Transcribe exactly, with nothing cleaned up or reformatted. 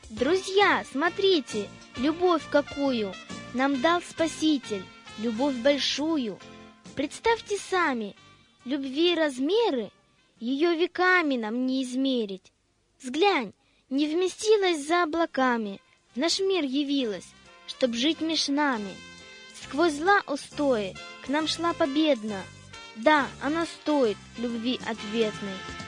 Друзья, смотрите, любовь какую нам дал Спаситель, любовь большую. Представьте сами, любви размеры, ее веками нам не измерить. Взглянь, не вместилась за облаками, в наш мир явилась, чтоб жить меж нами. Сквозь зла устои к нам шла победно. Да, она стоит любви ответной.